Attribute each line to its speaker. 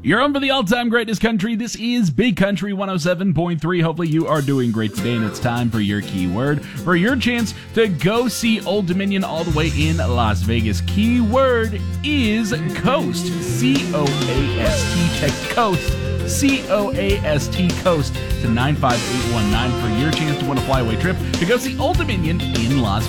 Speaker 1: You're on for the all-time greatest country. This is Big Country 107.3. Hopefully you are doing great today, and it's time for your keyword, for your chance to go see Old Dominion all the way in Las Vegas. Keyword is coast. C-O-A-S-T. Text coast. C-O-A-S-T, coast to 95819 for your chance to win a flyaway trip to go see Old Dominion in Las Vegas.